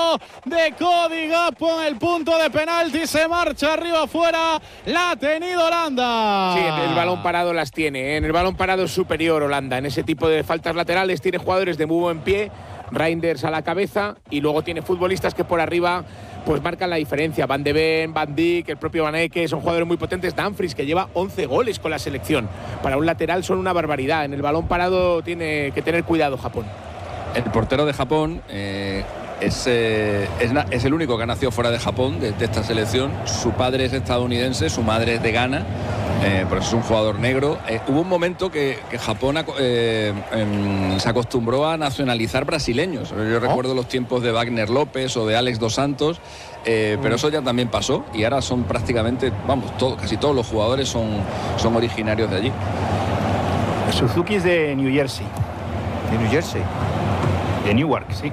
de Cody Gakpo en el punto de penalti. Se marcha arriba afuera. La ha tenido Holanda. Sí, en el balón parado las tiene. En el balón parado es superior Holanda. En ese tipo de faltas laterales tiene jugadores de muy buen pie. Reinders a la cabeza y luego tiene futbolistas que por arriba pues marcan la diferencia. Van de Ven, Van Dijk, el propio Van Eke, son jugadores muy potentes. Dumfries, que lleva 11 goles con la selección. Para un lateral son una barbaridad. En el balón parado tiene que tener cuidado Japón. El portero de Japón es el único que ha nacido fuera de Japón, de esta selección. Su padre es estadounidense, su madre es de Ghana. Por eso es un jugador negro. Hubo un momento que Japón se acostumbró a nacionalizar brasileños. Yo recuerdo los tiempos de Wagner López o de Alex dos Santos, pero eso ya también pasó y ahora son prácticamente, casi todos los jugadores son originarios de allí. Suzuki es de New Jersey. ¿De New Jersey? De Newark, sí.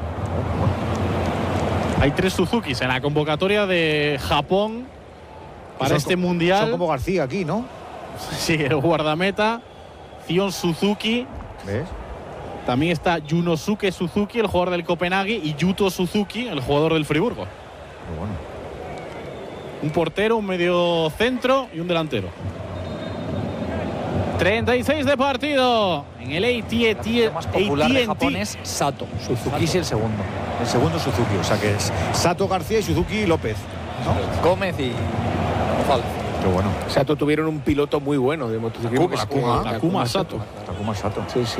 Hay 3 Suzukis en la convocatoria de Japón para este mundial. Son como García aquí, ¿no? Sí, el guardameta Zion Suzuki. ¿Ves? También está Yunosuke Suzuki, el jugador del Copenhague, y Yuto Suzuki, el jugador del Friburgo. Muy bueno. Un portero, un medio centro y un delantero. 36 de partido en el El más popular de Japón es Sato. Suzuki es el segundo. El segundo Suzuki, o sea que es Sato García y Suzuki López, ¿no? Gómez y González. Qué bueno. Sato tuvieron un piloto muy bueno de motociclismo. Takuma Sato. Takuma Sato. Sí, sí.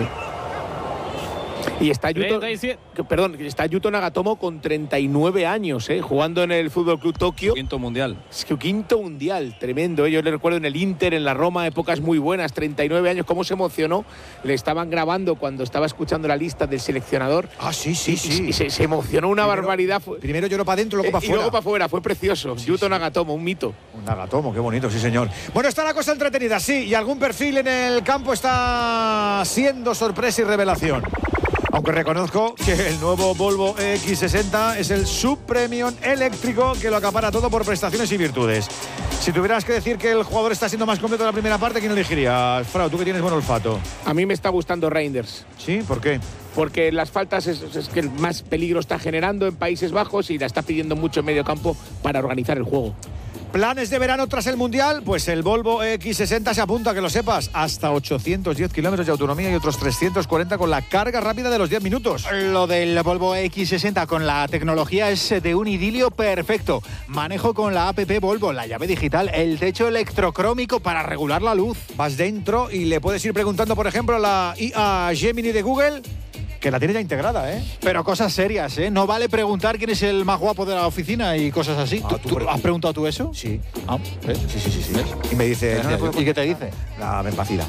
Y está Yuto, 37. Está Yuto Nagatomo con 39 años, jugando en el Fútbol Club Tokio. Quinto mundial. Es que quinto mundial, tremendo. Yo le recuerdo en el Inter, en la Roma, épocas muy buenas, 39 años, cómo se emocionó. Le estaban grabando cuando estaba escuchando la lista del seleccionador. Ah, sí. Y se emocionó una barbaridad. Primero lloró para adentro, luego para afuera. Y luego para afuera, fue precioso. Yuto Nagatomo, un mito. Un Nagatomo, qué bonito, sí señor. Bueno, está la cosa entretenida, sí, y algún perfil en el campo está siendo sorpresa y revelación. Aunque reconozco que el nuevo Volvo EX60 es el subpremium eléctrico que lo acapara todo por prestaciones y virtudes. Si tuvieras que decir que el jugador está siendo más completo en la primera parte, ¿quién elegirías? Frau, tú que tienes buen olfato. A mí me está gustando Reinders. ¿Sí? ¿Por qué? Porque las faltas es que el más peligro está generando en Países Bajos y la está pidiendo mucho en medio campo para organizar el juego. ¿Planes de verano tras el Mundial? Pues el Volvo X60 se apunta, que lo sepas, hasta 810 kilómetros de autonomía y otros 340 con la carga rápida de los 10 minutos. Lo del Volvo X60 con la tecnología es de un idilio perfecto. Manejo con la app Volvo, la llave digital, el techo electrocrómico para regular la luz. Vas dentro y le puedes ir preguntando, por ejemplo, a la IA Gemini de Google, que la tiene ya integrada, ¿eh? Pero cosas serias, ¿eh? No vale preguntar quién es el más guapo de la oficina y cosas así. ¿Tú has preguntado tú eso? Sí. Ah, ¿ves? Sí. Y me dice... ¿Y qué te dice? La vacila.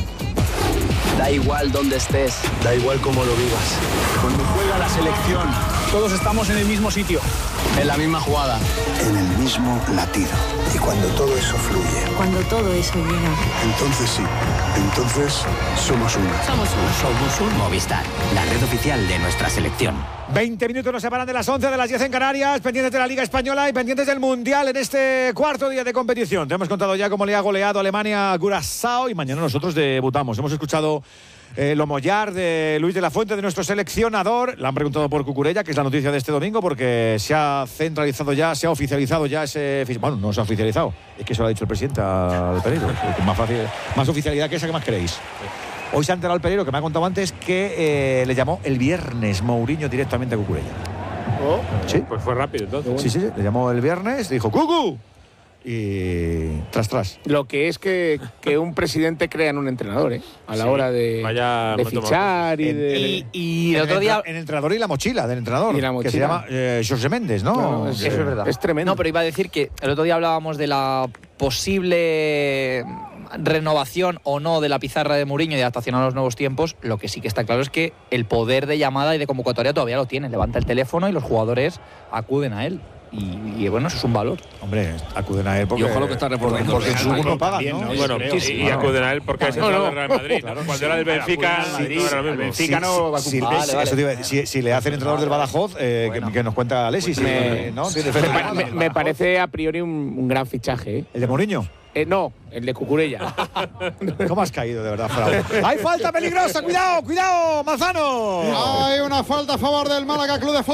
Da igual dónde estés, da igual cómo lo vivas. Cuando juega la selección, Todos estamos en el mismo sitio, en la misma jugada, en el mismo latido. Y cuando todo eso fluye, cuando todo eso llega, entonces sí, entonces somos uno. Somos un Movistar, la red oficial de nuestra selección. 20 minutos nos separan de las 11 de las 10 en Canarias, pendientes de la Liga Española y pendientes del Mundial en este cuarto día de competición. Te hemos contado ya cómo le ha goleado Alemania a Curazao y mañana nosotros debutamos. Hemos escuchado lo mollar de Luis de la Fuente, de nuestro seleccionador. Le han preguntado por Cucurella, que es la noticia de este domingo, porque se ha centralizado ya, se ha oficializado ya ese... Bueno, no se ha oficializado, es que eso lo ha dicho el presidente al Pereiro. Más fácil, más oficialidad que esa, que más queréis. Hoy se ha enterado el Pereiro, que me ha contado antes, que le llamó el viernes Mourinho directamente a Cucurella. Oh, sí. Pues fue rápido entonces. Sí, le llamó el viernes, dijo ¡Cucu! Y tras. Lo que es que un presidente crea en un entrenador, a la hora de fichar y el otro día... El entrenador y la mochila del entrenador, que se llama Jorge Méndez, ¿no? Claro, eso es verdad. Es tremendo. No, pero iba a decir que el otro día hablábamos de la posible renovación o no de la pizarra de Mourinho y de adaptación a los nuevos tiempos. Lo que sí que está claro es que el poder de llamada y de convocatoria todavía lo tiene. Levanta el teléfono y los jugadores acuden a él. Y bueno, eso es un valor. Hombre, acuden a él porque... Y ojo lo que está recordando. Porque en su no pagan, ¿no? Bueno, y acuden a él porque es el del Real Madrid. Claro, cuando era del Benfica, el Benfica no va a cumplir. Si le hace el entrenador del Badajoz, que nos cuenta Alexis. Me parece a priori un gran fichaje. ¿El de Mourinho? No, el de Cucurella. ¿Cómo has caído, de verdad, Frau? ¡Hay falta peligrosa! ¡Cuidado, Manzano! Hay una falta a favor del Málaga Club de Fútbol.